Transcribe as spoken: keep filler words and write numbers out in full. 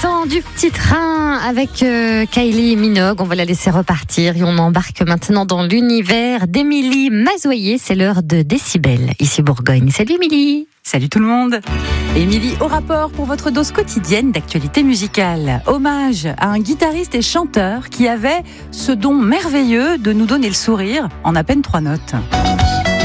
Descends du petit train avec euh, Kylie Minogue. On va la laisser repartir et on embarque maintenant dans l'univers d'Émilie Mazoyer. C'est l'heure de Décibel, ici Bourgogne. Salut Émilie. Salut tout le monde. Émilie au rapport pour votre dose quotidienne d'actualité musicale. Hommage à un guitariste et chanteur qui avait ce don merveilleux de nous donner le sourire en à peine trois notes.